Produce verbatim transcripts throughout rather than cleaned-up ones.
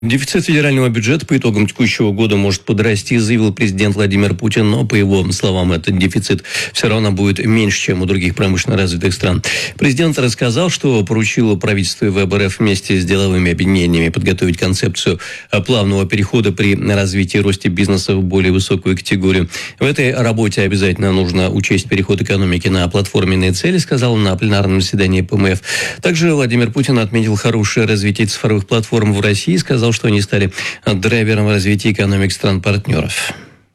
Дефицит федерального бюджета по итогам текущего года может подрасти, заявил президент Владимир Путин, но, по его словам, этот дефицит все равно будет меньше, чем у других промышленно развитых стран. Президент рассказал, что поручил правительству и ВБРФ вместе с деловыми объединениями подготовить концепцию плавного перехода при развитии и росте бизнеса в более высокую категорию. В этой работе обязательно нужно учесть переход экономики на платформенные цели, сказал на пленарном заседании ПМФ. Также Владимир Путин отметил хорошее развитие цифровых платформ в России и сказал, что они стали драйвером развития экономик стран-партнеров.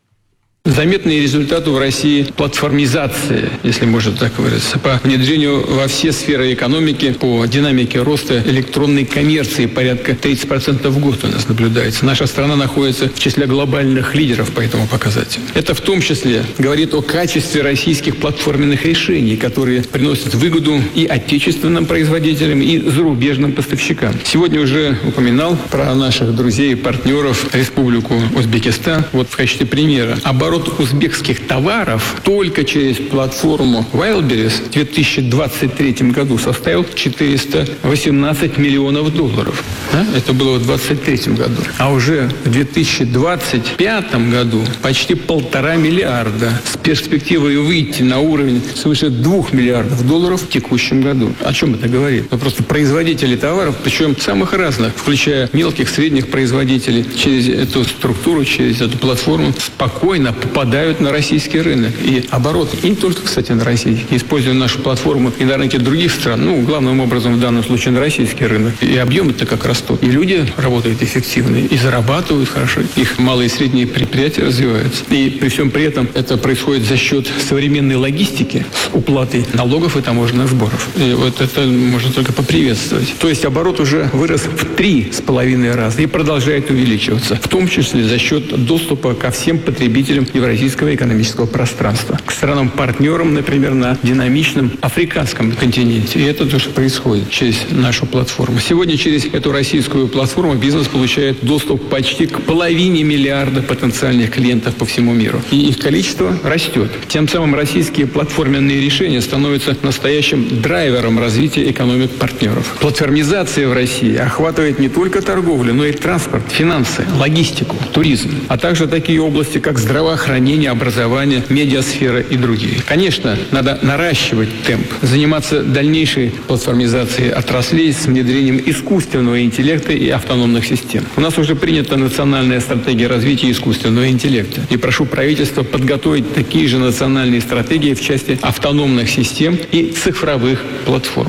Заметные результаты в России платформизации, если можно так выразиться, по внедрению во все сферы экономики, по динамике роста электронной коммерции порядка тридцать процентов в год у нас наблюдается. Наша страна находится в числе глобальных лидеров по этому показателю. Это в том числе говорит о качестве российских платформенных решений, которые приносят выгоду и отечественным производителям, и зарубежным поставщикам. Сегодня уже упоминал про наших друзей и партнеров Республику Узбекистан. Вот в качестве примера. Оборот узбекских товаров только через платформу Wildberries в две тысячи двадцать третьем году составил четыреста восемнадцать миллионов долларов. Да? Это было в двадцать третьем году. А уже в две тысячи двадцать пятом году почти полтора миллиарда с перспективой выйти на уровень свыше двух миллиардов долларов в текущем году. О чем это говорит? Ну, просто производители товаров, причем самых разных, включая мелких, средних производителей, через эту структуру, через эту платформу спокойно попадают на российский рынок. И оборот, и не только, кстати, на России, используя нашу платформу и на рынке других стран, ну, главным образом в данном случае на российский рынок. И объемы-то как растут. И люди работают эффективно, и зарабатывают хорошо. Их малые и средние предприятия развиваются. И при всем при этом это происходит за счет современной логистики с уплатой налогов и таможенных сборов. И вот это можно только поприветствовать. То есть оборот уже вырос в три с половиной раза и продолжает увеличиваться. В том числе за счет доступа ко всем потребителям евразийского экономического пространства. К странам-партнерам, например, на динамичном африканском континенте. И это тоже происходит через нашу платформу. Сегодня через эту российскую платформу бизнес получает доступ почти к половине миллиарда потенциальных клиентов по всему миру. И их количество растет. Тем самым российские платформенные решения становятся настоящим драйвером развития экономик партнеров. Платформизация в России охватывает не только торговлю, но и транспорт, финансы, логистику, туризм, а также такие области, как здравоохранение, хранение, образование, медиасфера и другие. Конечно, надо наращивать темп, заниматься дальнейшей платформизацией отраслей с внедрением искусственного интеллекта и автономных систем. У нас уже принята национальная стратегия развития искусственного интеллекта. И прошу правительства подготовить такие же национальные стратегии в части автономных систем и цифровых платформ.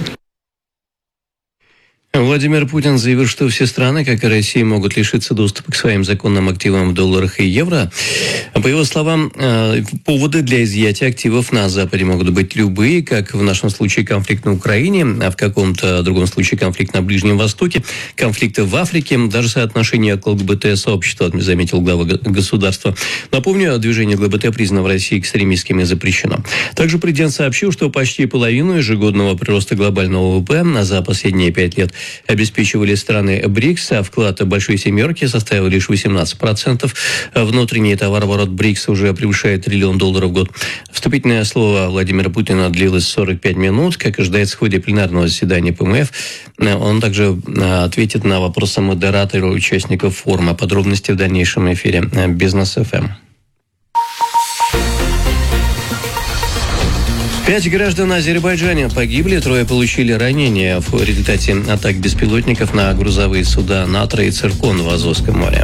Владимир Путин заявил, что все страны, как и Россия, могут лишиться доступа к своим законным активам в долларах и евро. По его словам, поводы для изъятия активов на Западе могут быть любые, как в нашем случае конфликт на Украине, а в каком-то другом случае конфликт на Ближнем Востоке, конфликты в Африке, даже соотношение к ЛГБТ-сообществу, заметил глава государства. Напомню, движение ЛГБТ признано в России экстремистским и запрещено. Также президент сообщил, что почти половину ежегодного прироста глобального ВВП за последние пять лет обеспечивали страны БРИКС, а вклад Большой Семерки составил лишь восемнадцать процентов. Внутренний товарооборот БРИКС уже превышает триллион долларов в год. Вступительное слово Владимира Путина длилось сорок пять минут. Как ожидается в ходе пленарного заседания ПМФ, он также ответит на вопросы модератора и участников форума. Подробности в дальнейшем эфире Бизнес эф эм. Пять граждан Азербайджана погибли, трое получили ранения в результате атак беспилотников на грузовые суда «Натра» и «Циркон» в Азовском море.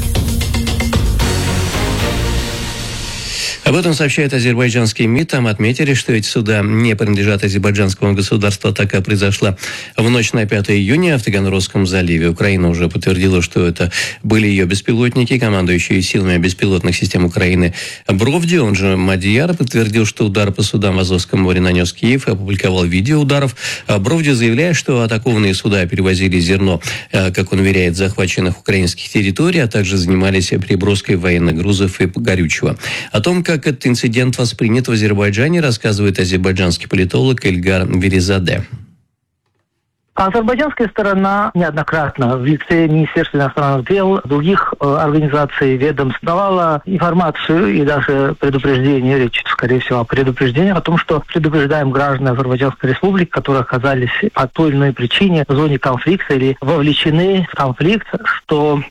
Об этом сообщает азербайджанский МИД. Там отметили, что эти суда не принадлежат азербайджанскому государству. Атака произошла в ночь на пятое июня в Таганрогском заливе. Украина уже подтвердила, что это были ее беспилотники. Командующий силами беспилотных систем Украины Бровди, он же Мадияр, подтвердил, что удар по судам в Азовском море нанес Киев и опубликовал видео ударов. Бровди заявляет, что атакованные суда перевозили зерно, как он уверяет, захваченных украинских территорий, а также занимались переброской военных грузов и горючего. О том, как этот инцидент воспринят в Азербайджане, рассказывает азербайджанский политолог Эльгар Веризаде. Азербайджанская сторона неоднократно в лице Министерства иностранных дел, других э, организаций, ведомств давала информацию и даже предупреждение, речь, скорее всего, о предупреждении о том, что предупреждаем граждан Азербайджанской республики, которые оказались по той или иной причине в зоне конфликта или вовлечены в конфликт, что